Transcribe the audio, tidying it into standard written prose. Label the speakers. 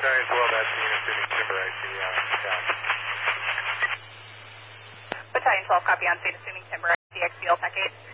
Speaker 1: Battalion 12, that's the assuming timber, I see, down.
Speaker 2: Battalion 12, copy on scene, assuming timber, I see XBL Tech 8.